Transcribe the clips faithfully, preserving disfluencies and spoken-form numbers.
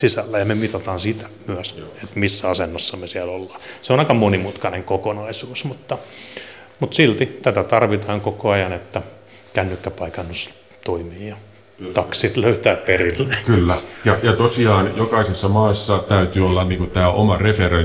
sisällä ja me mitataan sitä myös, että missä asennossa me siellä ollaan. Se on aika monimutkainen kokonaisuus, mutta, mutta silti tätä tarvitaan koko ajan, että kännykkäpaikannus toimii ja taksit löytää perille. Kyllä, ja, ja tosiaan jokaisessa maassa täytyy olla niin kuin tämä oma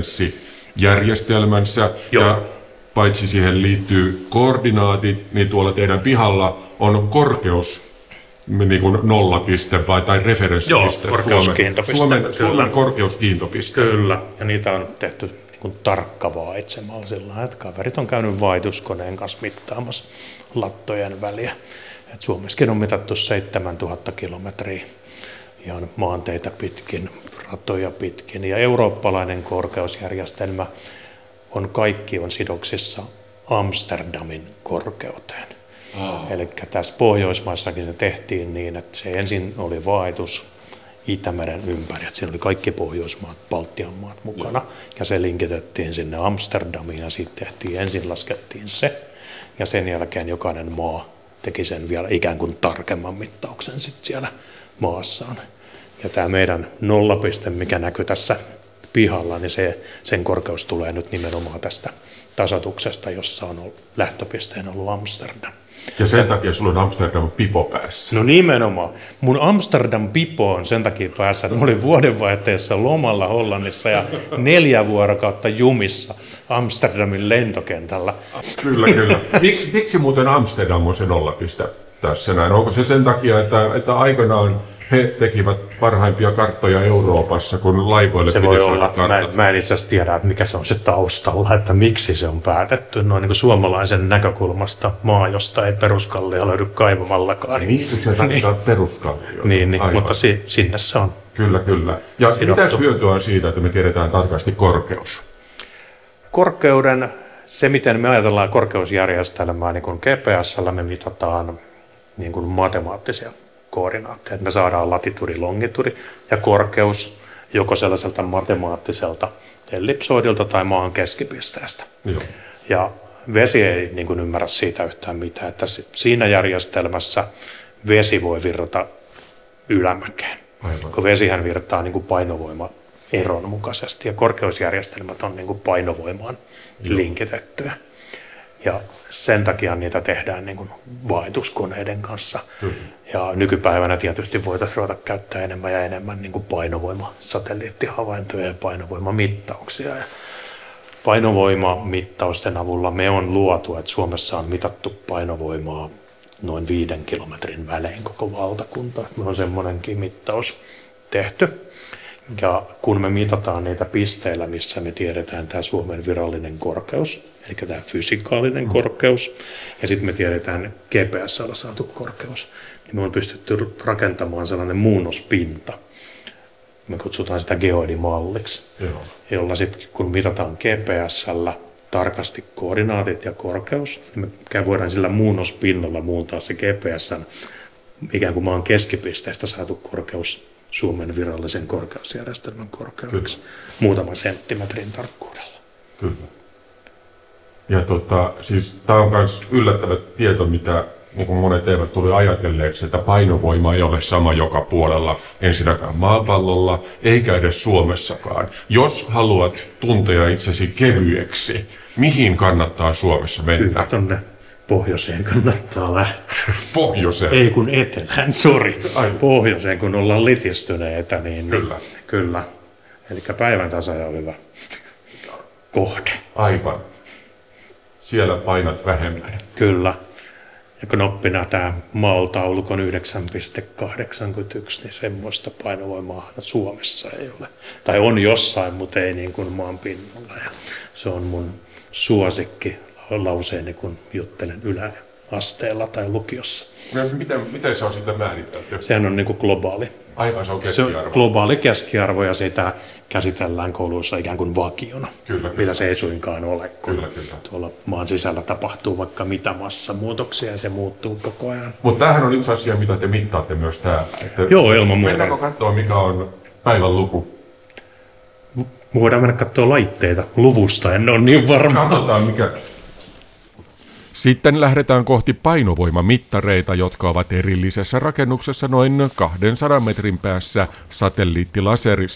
referenssijärjestelmänsä, Joo. ja paitsi siihen liittyy koordinaatit, niin tuolla teidän pihalla on korkeus, niin kuin nollapiste vai, tai referenssipiste. Joo, korkeuskiintopiste. Suomen, Suomen, Suomen korkeuskiintopiste. Kyllä, ja niitä on tehty niin kuin tarkkavaitsemalla sillä lailla, että kaverit on käynyt vaihtuskoneen kanssa mittaamassa lattojen väliä. Et Suomessakin on mitattu seitsemäntuhatta kilometriä ihan maanteita pitkin, ratoja pitkin, ja eurooppalainen korkeusjärjestelmä on kaikki on sidoksissa Amsterdamin korkeuteen. Oh. Eli tässä Pohjoismaissakin se tehtiin niin, että se ensin oli vaihtus Itämeren ympäri, että siinä oli kaikki Pohjoismaat, Baltian maat mukana, Joo. ja se linkitettiin sinne Amsterdamiin, ja sitten tehtiin, ensin laskettiin se, ja sen jälkeen jokainen maa teki sen vielä ikään kuin tarkemman mittauksen sitten siellä maassaan. Ja tämä meidän nollapiste, mikä näkyy tässä pihalla, niin se, sen korkeus tulee nyt nimenomaan tästä tasoituksesta, jossa on ollut, lähtöpisteen ollut Amsterdam. Ja sen takia sulla on Amsterdam pipo päässä. No nimenomaan. Mun Amsterdam pipo on sen takia päässä, että mä olin vuodenvaihteessa lomalla Hollannissa ja neljä vuorokautta jumissa Amsterdamin lentokentällä. Kyllä, kyllä. Mik, miksi muuten Amsterdam on se nollapiste tässä näin? Onko se sen takia, että, että aikanaan he tekivät parhaimpia karttoja Euroopassa, kun laivoille se piti voi saada olla. kartat? Mä, mä en itse asiassa tiedä, että mikä se on se taustalla, että miksi se on päätetty. Noin niin kuin suomalaisen näkökulmasta maa, josta ei peruskallia löydy kaivamallakaan. Niin, se tarvitaan peruskallia. Niin, niin mutta si, sinne se on. Kyllä, kyllä. Ja mitä hyötyä on siitä, että me tiedetään tarkasti korkeus? Korkeuden, se miten me ajatellaan korkeusjärjestelmää, niin kuin G P S:llä me mitataan niin kuin matemaattisia koordinaatteja, että me saadaan latitudi, longitudi ja korkeus joko sellaiselta matemaattiselta ellipsoidilta tai maan keskipisteestä. Joo. Ja vesi ei niin kuin ymmärrä siitä yhtään mitään, että siinä järjestelmässä vesi voi virrata ylämäkeen, Aivan. kun vesihän virtaa niin kuin painovoima eron mukaisesti ja korkeusjärjestelmät on niin kuin painovoimaan Joo. linkitettyä. Ja sen takia niitä tehdään niin kuin vaihtuskoneiden kanssa. Kyllä. Ja nykypäivänä tietysti voitaisiin ruveta käyttää enemmän ja enemmän niin kuin painovoimasatelliittihavaintoja ja painovoimamittauksia. Ja painovoimamittausten avulla me on luotu, että Suomessa on mitattu painovoimaa noin viiden kilometrin välein koko valtakunta. Me on semmoinenkin mittaus tehty. Ja kun me mitataan niitä pisteillä, missä me tiedetään tämä Suomen virallinen korkeus, eli tämä fysikaalinen mm. korkeus, ja sitten me tiedetään G P S:llä saatu korkeus, niin me on pystytty rakentamaan sellainen muunnospinta. Me kutsutaan sitä geoidimalliksi, Joo. jolla sitten kun mitataan G P S:llä tarkasti koordinaatit ja korkeus, niin me voidaan sillä muunnospinnalla muuntaa se G P S:n ikään kuin maan keskipisteestä saatu korkeus Suomen virallisen korkeusjärjestelmän korkeudeksi muutaman senttimetrin tarkkuudella. Kyllä. Ja tota, siis tämä on myös yllättävä tieto, mitä niin kuin monet eivät tule ajatelleeksi, että painovoima ei ole sama joka puolella ensinnäkään maapallolla, eikä edes Suomessakaan. Jos haluat tuntea itsesi kevyeksi, mihin kannattaa Suomessa mennä? Kyllä, tonne pohjoiseen kannattaa lähteä. Pohjoiseen? Ei kun etelään, sori. Pohjoiseen, kun ollaan litistyneitä, niin kyllä. kyllä. Eli päivän tasaja on hyvä kohde. Aivan. Siellä painat vähemmän. Kyllä. Ja knoppina tämä maal-taulukon yhdeksän pilkku kahdeksankymmentäyksi, niin semmoista painovoimaa Suomessa ei ole. Tai on jossain, mutta ei niin kuin maan pinnalla. Ja se on mun suosikki lauseeni, kun juttelen yläasteella tai lukiossa. No, miten, miten se on sitten määritelty? Sehän on niin kuin globaali. Aivan, se on keskiarvo. Se on globaali keskiarvo ja sitä käsitellään kouluissa ikään kuin vakiona, kyllä, kyllä. mitä se ei suinkaan ole, kun kyllä, kyllä. tuolla maan sisällä tapahtuu vaikka mitä massamuutoksia ja se muuttuu koko ajan. Mutta tämähän on yksi asia, mitä te mittaatte myös täällä. Että Joo, ilman muuta. Mennäänkö katsoa, mikä on päivän luku? Voidaan mennä katsoa laitteita luvusta, en ole niin varma. Katsotaan, mikä... Sitten lähdetään kohti painovoimamittareita, jotka ovat erillisessä rakennuksessa noin kahdensadan metrin päässä satelliittilaserista.